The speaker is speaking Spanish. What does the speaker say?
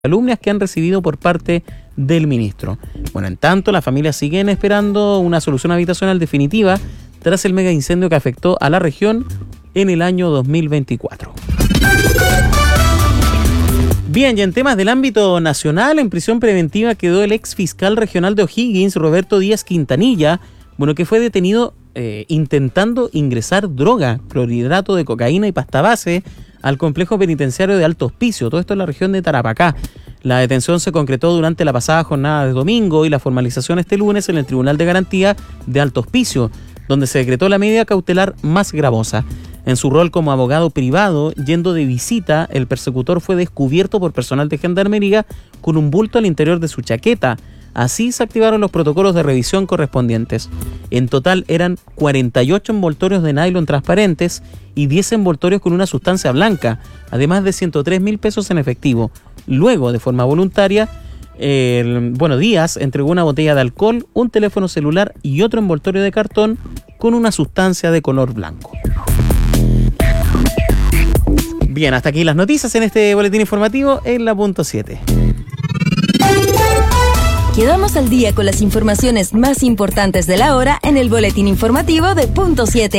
calumnias que han recibido por parte del ministro. Bueno, en tanto, las familias siguen esperando una solución habitacional definitiva tras el mega incendio que afectó a la región en el año 2024. Bien, y en temas del ámbito nacional, en prisión preventiva quedó el ex fiscal regional de O'Higgins, Roberto Díaz Quintanilla, que fue detenido intentando ingresar droga, clorhidrato de cocaína y pasta base al complejo penitenciario de Alto Hospicio, todo esto en la región de Tarapacá. La detención se concretó durante la pasada jornada de domingo y la formalización este lunes en el Tribunal de Garantía de Alto Hospicio, donde se decretó la medida cautelar más gravosa. En su rol como abogado privado, yendo de visita, el persecutor fue descubierto por personal de Gendarmería con un bulto al interior de su chaqueta. Así se activaron los protocolos de revisión correspondientes. En total eran 48 envoltorios de nylon transparentes y 10 envoltorios con una sustancia blanca, además de 103.000 pesos en efectivo. Luego, de forma voluntaria, Díaz entregó una botella de alcohol, un teléfono celular y otro envoltorio de cartón con una sustancia de color blanco. Bien, hasta aquí las noticias en este boletín informativo en la punto 7. Quedamos al día con las informaciones más importantes de la hora en el boletín informativo de punto 7.